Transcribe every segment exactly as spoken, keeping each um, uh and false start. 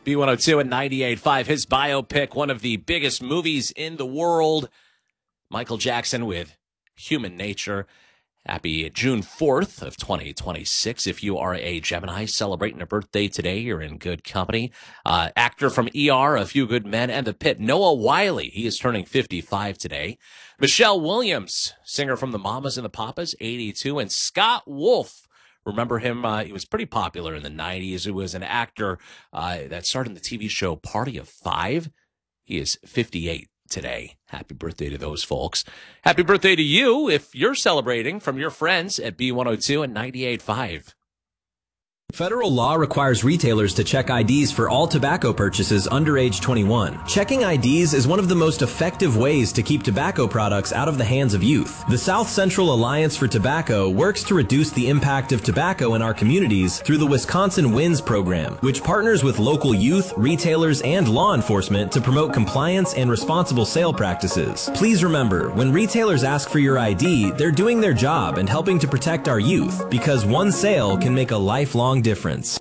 B one oh two and ninety-eight point five, his biopic, one of the biggest movies in the world. Michael Jackson with Human Nature. Happy June fourth of twenty twenty-six. If you are a Gemini celebrating a birthday today, you're in good company. Uh, actor from E R, A Few Good Men, and The Pit, Noah Wyle. He is turning fifty-five today. Michelle Williams, singer from the Mamas and the Papas, eighty-two. And Scott Wolf. Remember him? Uh, he was pretty popular in the nineties. He was an actor uh, that starred in the T V show Party of Five. He is fifty-eight today. Happy birthday to those folks. Happy birthday to you if you're celebrating from your friends at B one oh two and ninety-eight point five. Federal law requires retailers to check I Ds for all tobacco purchases under age twenty-one. Checking I Ds is one of the most effective ways to keep tobacco products out of the hands of youth. The South Central Alliance for Tobacco works to reduce the impact of tobacco in our communities through the Wisconsin WINS program, which partners with local youth, retailers, and law enforcement to promote compliance and responsible sale practices. Please remember, when retailers ask for your I D, they're doing their job and helping to protect our youth, because one sale can make a lifelong difference.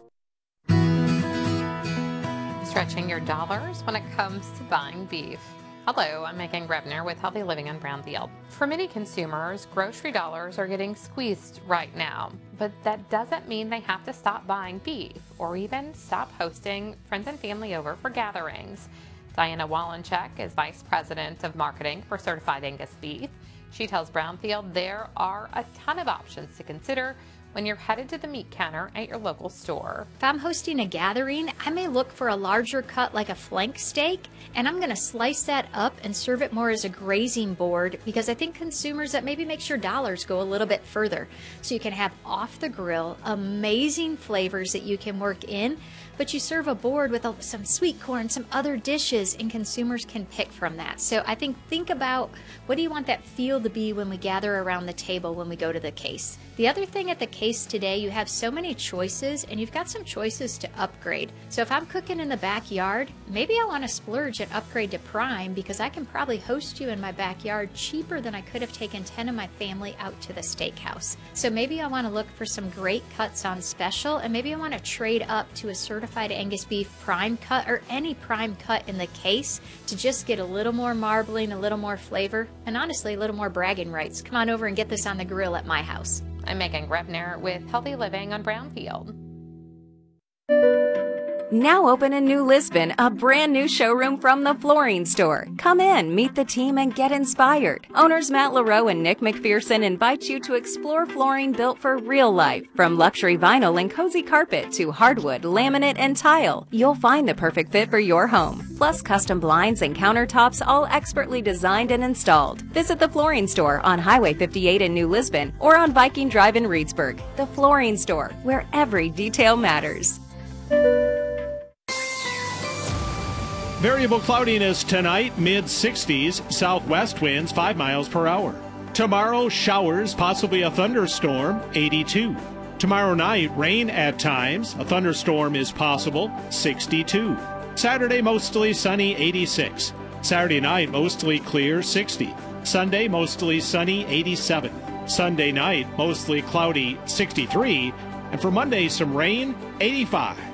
Stretching your dollars when it comes to buying beef. Hello, I'm Megan Grebner with Healthy Living on Brownfield. For many consumers, grocery dollars are getting squeezed right now, but that doesn't mean they have to stop buying beef or even stop hosting friends and family over for gatherings. Diana Wallencheck is Vice President of Marketing for Certified Angus Beef. She tells Brownfield there are a ton of options to consider when you're headed to the meat counter at your local store. If I'm hosting a gathering, I may look for a larger cut like a flank steak, and I'm going to slice that up and serve it more as a grazing board, because I think consumers, that maybe makes your dollars go a little bit further. So you can have off the grill, amazing flavors that you can work in, but you serve a board with a, some sweet corn, some other dishes, and consumers can pick from that. So I think think about, what do you want that feel to be when we gather around the table when we go to the case? The other thing at the case today, you have so many choices, and you've got some choices to upgrade. So if I'm cooking in the backyard, maybe I want to splurge and upgrade to prime, because I can probably host you in my backyard cheaper than I could have taken ten of my family out to the steakhouse. So maybe I want to look for some great cuts on special, and maybe I want to trade up to a certified Angus beef prime cut, or any prime cut in the case, to just get a little more marbling, a little more flavor, and honestly a little more bragging rights. Come on over and get this on the grill at my house. I'm Megan Grebner with Healthy Living on Brownfield. Now open in New Lisbon, a brand new showroom from the Flooring Store. Come in, meet the team, and get inspired. Owners Matt LaRoe and Nick McPherson invite you to explore flooring built for real life. From luxury vinyl and cozy carpet to hardwood, laminate, and tile, you'll find the perfect fit for your home. Plus custom blinds and countertops, all expertly designed and installed. Visit the Flooring Store on Highway fifty-eight in New Lisbon or on Viking Drive in Reedsburg. The Flooring Store, where every detail matters. Variable cloudiness tonight, mid sixties, southwest winds five miles per hour. Tomorrow, showers, possibly a thunderstorm, eighty-two. Tomorrow night, rain at times, a thunderstorm is possible, sixty-two. Saturday, mostly sunny, eighty-six. Saturday night, mostly clear, sixty. Sunday, mostly sunny, eighty-seven. Sunday night, mostly cloudy, sixty-three. And for Monday, some rain, eighty-five.